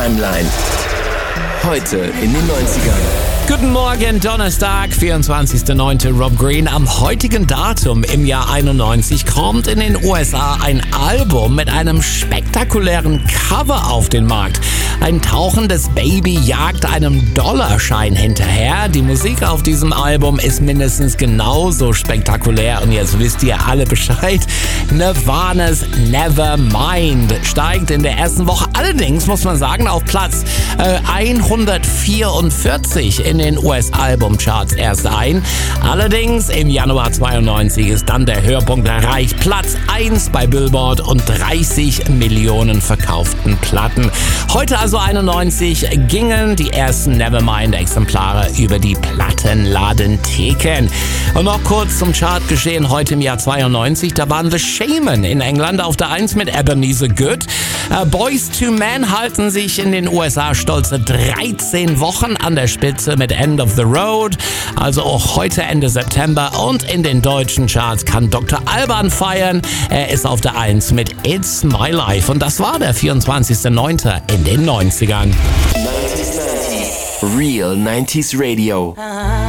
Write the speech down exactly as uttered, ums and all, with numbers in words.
Timeline. Heute in den neunzigern. Guten Morgen, Donnerstag, vierundzwanzigster neunter Rob Green. Am heutigen Datum im Jahr einundneunzig kommt in den U S A ein Album mit einem spektakulären Cover auf den Markt. Ein tauchendes Baby jagt einem Dollarschein hinterher. Die Musik auf diesem Album ist mindestens genauso spektakulär und jetzt wisst ihr alle Bescheid. Nirvana's Nevermind steigt in der ersten Woche allerdings, muss man sagen, auf Platz äh, hundertvierundvierzig in den U S-Albumcharts erst ein. Allerdings im Januar zweiundneunzig ist dann der Höhepunkt erreicht. Platz eins bei Billboard und dreißig Millionen verkauften Platten. Heute also einundneunzig gingen die ersten Nevermind-Exemplare über die Plattenladentheken. Und noch kurz zum Chartgeschehen heute im Jahr zweiundneunzig. Da waren The Shamen in England auf der eins mit Ebenezer Good. Uh, Boyz two Men halten sich in den U S A stolze dreizehn Wochen an der Spitze mit End of the Road, also auch heute Ende September. Und in den deutschen Charts kann Doktor Alban feiern. Er ist auf der eins mit It's My Life. Und das war der vierundzwanzigster neunter in den neunzigern. neunzig neunzig Real neunziger Radio.